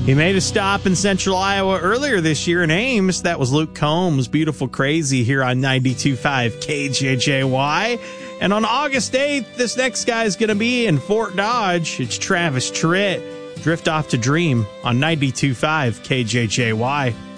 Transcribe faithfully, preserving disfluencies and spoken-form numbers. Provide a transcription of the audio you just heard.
He made a stop in central Iowa earlier this year in Ames. That was Luke Combs, Beautiful Crazy, here on ninety-two point five K J J Y. And on August eighth, this next guy is going to be in Fort Dodge. It's Travis Tritt. Drift Off to Dream on ninety-two point five K J J Y.